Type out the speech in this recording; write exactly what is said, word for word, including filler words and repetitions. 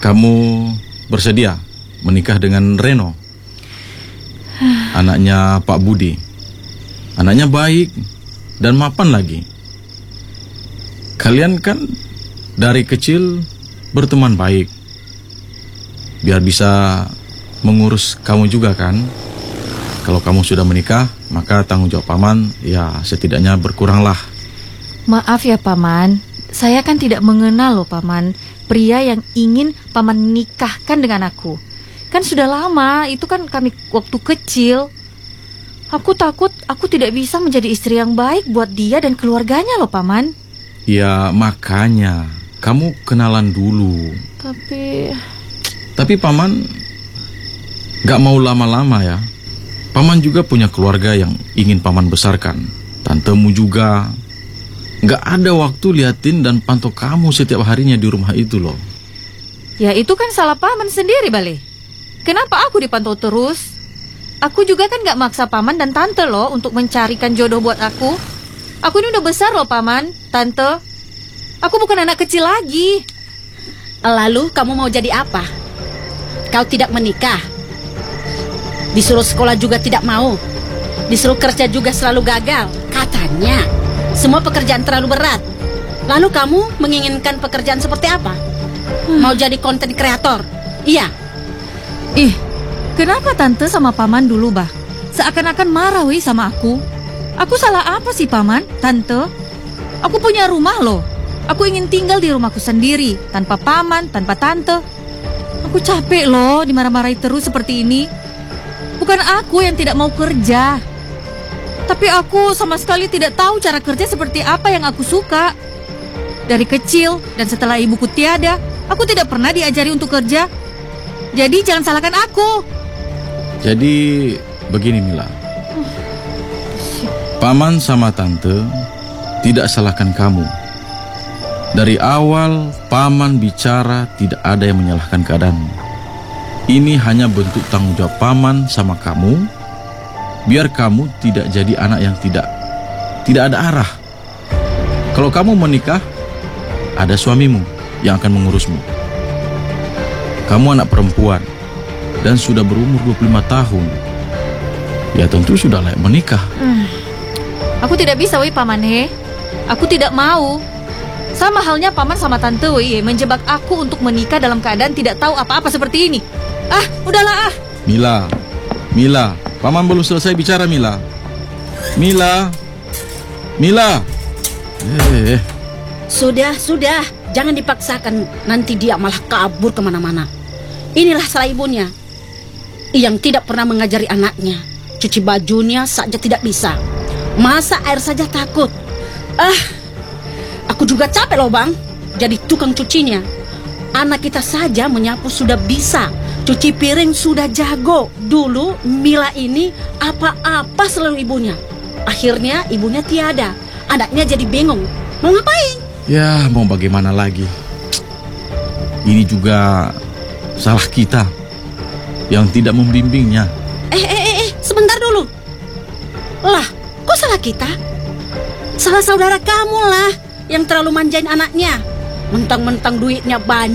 kamu bersedia menikah dengan Reno, anaknya Pak Budi. Anaknya baik dan mapan lagi. Kalian kan dari kecil berteman baik. Biar bisa mengurus kamu juga kan. Kalau kamu sudah menikah, maka tanggung jawab paman ya setidaknya berkuranglah. Maaf ya paman, saya kan tidak mengenal loh paman pria yang ingin paman nikahkan dengan aku. Kan sudah lama, itu kan kami waktu kecil. Aku takut aku tidak bisa menjadi istri yang baik buat dia dan keluarganya loh paman. Ya makanya kamu kenalan dulu. Tapi Tapi paman gak mau lama-lama ya. Paman juga punya keluarga yang ingin paman besarkan. Tantemu juga. Gak ada waktu liatin dan pantau kamu setiap harinya di rumah itu loh. ya itu kan salah paman sendiri, Bale. Kenapa aku dipantau terus? Aku juga kan gak maksa paman dan tante loh untuk mencarikan jodoh buat aku. Aku ini udah besar loh paman, tante. Aku bukan anak kecil lagi. Lalu kamu mau jadi apa? Kau tidak menikah. Disuruh sekolah juga tidak mau. Disuruh kerja juga selalu gagal. Katanya semua pekerjaan terlalu berat. Lalu kamu menginginkan pekerjaan seperti apa? Hmm. Mau jadi konten kreator? Iya. Ih, kenapa tante sama paman dulu, bah? Seakan-akan marah wih sama aku. Aku salah apa sih paman, tante? Aku punya rumah loh. Aku ingin tinggal di rumahku sendiri, tanpa paman, tanpa tante. Aku capek loh dimarah-marahi terus seperti ini. Bukan aku yang tidak mau kerja, tapi aku sama sekali tidak tahu cara kerja seperti apa yang aku suka. Dari kecil dan setelah ibuku tiada, aku tidak pernah diajari untuk kerja. Jadi jangan salahkan aku. Jadi begini Mila, paman sama tante tidak salahkan kamu. Dari awal paman bicara tidak ada yang menyalahkan keadaanmu. Ini hanya bentuk tanggung jawab paman sama kamu, biar kamu tidak jadi anak yang tidak tidak ada arah. Kalau kamu menikah, ada suamimu yang akan mengurusmu. Kamu anak perempuan dan sudah berumur dua puluh lima tahun. Ya tentu sudah layak menikah. Hmm. Aku tidak bisa wih paman he. Aku tidak mau. Sama halnya paman sama tante wih menjebak aku untuk menikah dalam keadaan tidak tahu apa-apa seperti ini. Ah, udahlah ah. Mila, Mila, paman belum selesai bicara Mila. Mila, Mila. Eh. Sudah, sudah. Jangan dipaksakan. Nanti dia malah kabur kemana-mana. Inilah salah ibunya yang tidak pernah mengajari anaknya. Cuci bajunya saja tidak bisa. Masak air saja takut. Ah, aku juga capek loh bang. Jadi tukang cucinya. Anak kita saja menyapu sudah bisa. Cuci piring sudah jago. Dulu Mila ini apa-apa selalu ibunya. Akhirnya ibunya tiada. Anaknya jadi bingung. Mau ngapain? Ya mau bagaimana lagi. Ini juga salah kita yang tidak membimbingnya. Eh, eh, eh, eh, sebentar dulu. Lah, kok salah kita? Salah saudara kamu lah yang terlalu manjain anaknya. Mentang-mentang duitnya banyak.